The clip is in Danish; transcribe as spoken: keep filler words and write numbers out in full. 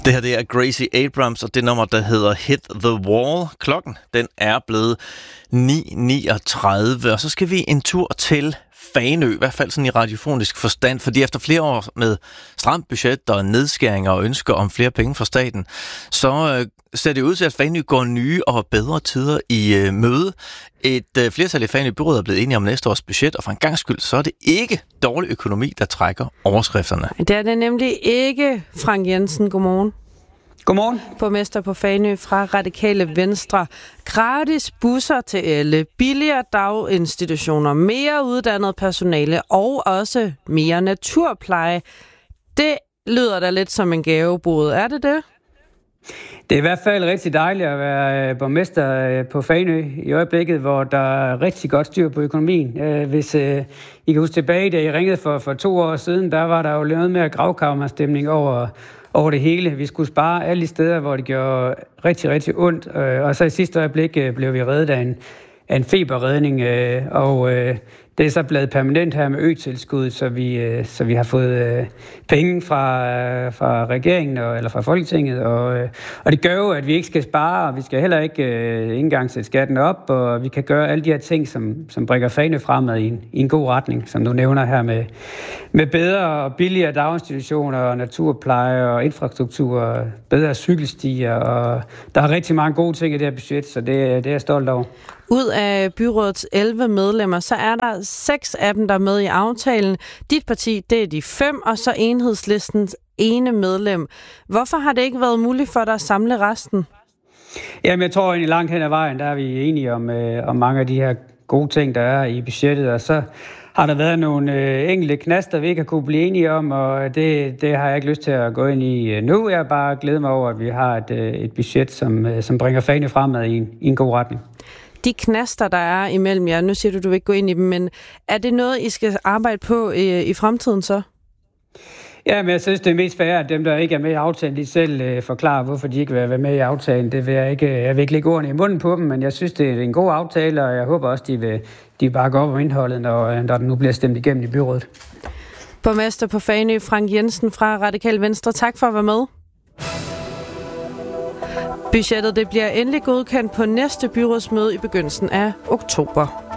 Det her det er Gracie Abrams, og det nummer, der hedder Hit the Wall. Klokken, den er blevet ni niogtredive, og så skal vi en tur til Fanø, i hvert fald sådan i radiofonisk forstand, fordi efter flere år med stramt budget og nedskæringer og ønsker om flere penge fra staten, så øh, ser det ud til, at Fanø går nye og bedre tider i øh, møde. Et øh, flertal i Fanø byråd er blevet enige om næste års budget, og for en gang skyld, så er det ikke dårlig økonomi, der trækker overskrifterne. Det er det nemlig ikke. Frank Jensen, godmorgen. Godmorgen. Borgmester på Fanø fra Radikale Venstre. Gratis busser til alle, billigere daginstitutioner, mere uddannet personale og også mere naturpleje. Det lyder da lidt som en gavebod. Er det det? Det er i hvert fald rigtig dejligt at være borgmester på Fanø i øjeblikket, hvor der er rigtig godt styr på økonomien. Hvis I kan huske tilbage, da I ringede for, for to år siden, der var der jo noget mere gravkammerstemning over over det hele. Vi skulle spare alle de steder, hvor det gjorde rigtig, rigtig ondt. Og så i sidste øjeblik blev vi reddet af en, af en feberredning, og det er så blevet permanent her med ø-tilskuddet, så vi, så vi har fået penge fra, fra regeringen og, eller fra Folketinget. Og, og det gør jo, at vi ikke skal spare, og vi skal heller ikke uh, engang sætte skatten op, og vi kan gøre alle de her ting, som, som bringer Fanø fremad i en, i en god retning, som du nævner her med, med bedre og billigere daginstitutioner, og naturpleje og infrastruktur, bedre cykelstier, og der er rigtig mange gode ting i det her budget, så det, det er jeg stolt over. Ud af byrådets elleve medlemmer, så er der seks af dem, der er med i aftalen. Dit parti, det er de fem, og så Enhedslistens ene medlem. Hvorfor har det ikke været muligt for dig at samle resten? Jamen, jeg tror egentlig langt hen ad vejen, der er vi enige om, øh, om mange af de her gode ting, der er i budgettet, og så har der været nogle øh, enkelte knaster, vi ikke har kunne blive enige om, og det, det har jeg ikke lyst til at gå ind i nu. Jeg bare glæder mig over, at vi har et, øh, et budget, som, øh, som bringer Fanø fremad i en, i en god retning. De knaster, der er imellem jer, nu siger du, du vil ikke gå ind i dem, men er det noget, I skal arbejde på i, i fremtiden så? Ja, men jeg synes, det er mest fair, at dem, der ikke er med i aftalen, de selv øh, forklarer, hvorfor de ikke vil være med i aftalen. Det vil jeg ikke, jeg vil ikke lægge ordene i munden på dem, men jeg synes, det er en god aftale, og jeg håber også, de vil, de vil bare gå op om indholdet, når, når den nu bliver stemt igennem i byrådet. Borgmester på Fanø, Frank Jensen fra Radikale Venstre. Tak for at være med. Budgettet det bliver endelig godkendt på næste byrådsmøde i begyndelsen af oktober.